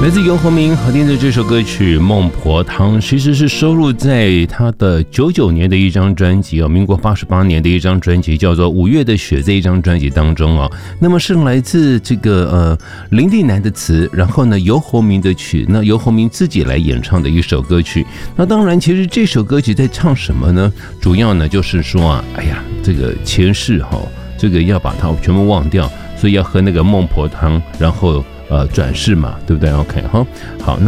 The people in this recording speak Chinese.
来自游鸿明好听的这首歌曲《孟婆汤》，其实是收录在他的99年的一张专辑哦，民国88年的一张专辑，叫做《五月的雪》这一张专辑当中哦。那么是来自这个林立南的词，然后呢游鸿明的曲，那游鸿明自己来演唱的一首歌曲。那当然，其实这首歌曲在唱什么呢？主要呢就是说啊，哎呀，这个前世哈，这个要把它全部忘掉，所以要喝那个孟婆汤，然后转世嘛，对不对 ？OK， 好，那。